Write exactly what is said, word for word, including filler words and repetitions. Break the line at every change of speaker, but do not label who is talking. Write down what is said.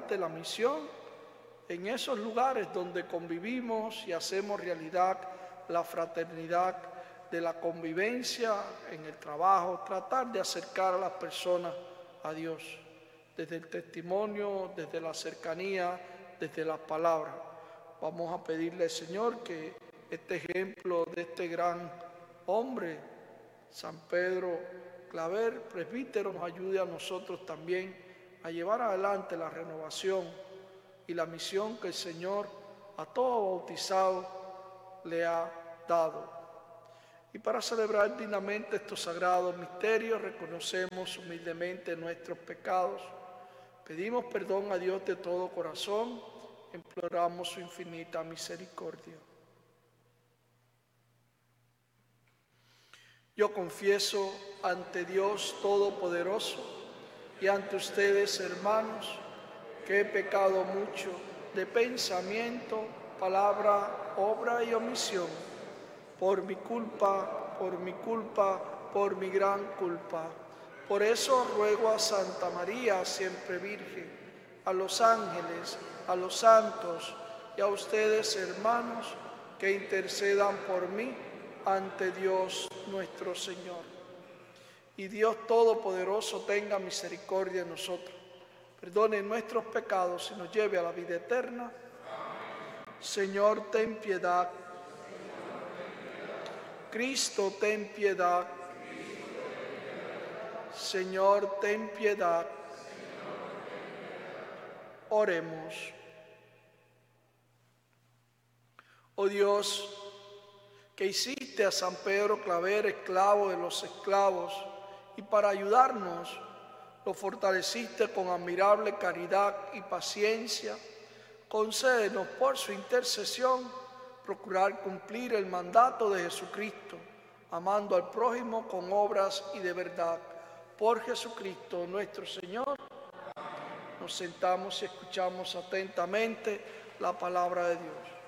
adelante la misión en esos lugares donde convivimos y hacemos realidad la fraternidad de la convivencia en el trabajo, tratar de acercar a las personas a Dios, desde el testimonio, desde la cercanía, desde las palabras. Vamos a pedirle al Señor que este ejemplo de este gran hombre, San Pedro Claver, presbítero, nos ayude a nosotros también a llevar adelante la renovación y la misión que el Señor a todo bautizado le ha dado. Y para celebrar dignamente estos sagrados misterios, reconocemos humildemente nuestros pecados, pedimos perdón a Dios de todo corazón, imploramos su infinita misericordia. Yo confieso ante Dios Todopoderoso y ante ustedes, hermanos, que he pecado mucho de pensamiento, palabra, obra y omisión, por mi culpa, por mi culpa, por mi gran culpa. Por eso ruego a Santa María, siempre Virgen, a los ángeles, a los santos y a ustedes, hermanos, que intercedan por mí ante Dios nuestro Señor. Y Dios Todopoderoso tenga misericordia de nosotros, perdone nuestros pecados y nos lleve a la vida eterna. Señor, ten piedad. Cristo, ten piedad. Señor, ten piedad. Oremos. Oh Dios, que hiciste a San Pedro Claver esclavo de los esclavos, y para ayudarnos lo fortaleciste con admirable caridad y paciencia, concédenos por su intercesión procurar cumplir el mandato de Jesucristo, amando al prójimo con obras y de verdad. Por Jesucristo nuestro Señor. Nos sentamos y escuchamos atentamente la palabra de Dios.